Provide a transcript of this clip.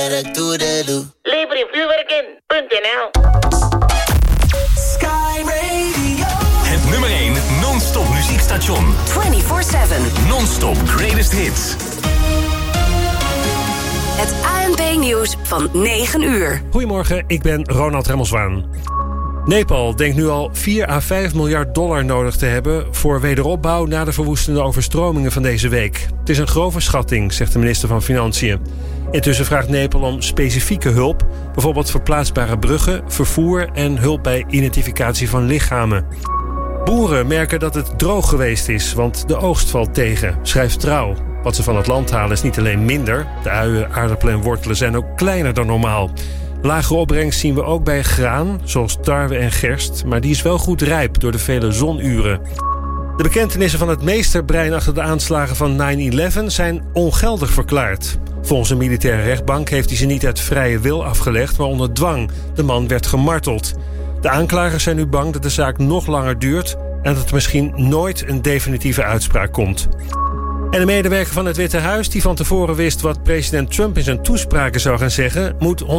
Librevuurwerken.nl Sky Radio. Het nummer 1 non-stop muziekstation. 24/7. Non-stop greatest hits. Het ANP-nieuws van 9 uur. Goedemorgen, ik ben Ronald Remmelswaan. Nepal denkt nu al 4 à 5 miljard dollar nodig te hebben voor wederopbouw na de verwoestende overstromingen van deze week. Het is een grove schatting, zegt de minister van Financiën. Intussen vraagt Nepal om specifieke hulp, bijvoorbeeld verplaatsbare bruggen, vervoer en hulp bij identificatie van lichamen. Boeren merken dat het droog geweest is, want de oogst valt tegen, schrijft Trouw. Wat ze van het land halen is niet alleen minder. De uien, aardappelen en wortelen zijn ook kleiner dan normaal. Lagere opbrengst zien we ook bij graan, zoals tarwe en gerst, maar die is wel goed rijp door de vele zonuren. De bekentenissen van het meesterbrein achter de aanslagen van 9/11 zijn ongeldig verklaard. Volgens een militaire rechtbank heeft hij ze niet uit vrije wil afgelegd, maar onder dwang. De man werd gemarteld. De aanklagers zijn nu bang dat de zaak nog langer duurt en dat er misschien nooit een definitieve uitspraak komt. En de medewerker van het Witte Huis, die van tevoren wist wat president Trump in zijn toespraken zou gaan zeggen, moet